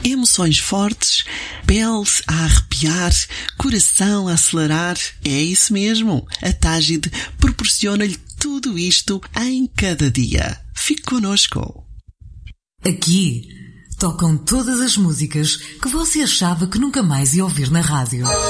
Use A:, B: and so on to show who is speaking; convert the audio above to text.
A: Emoções fortes, pele a arrepiar, coração a acelerar. É isso mesmo. A Tágide proporciona-lhe tudo isto em cada dia. Fique connosco.
B: Aqui tocam todas as músicas que você achava que nunca mais ia ouvir na rádio.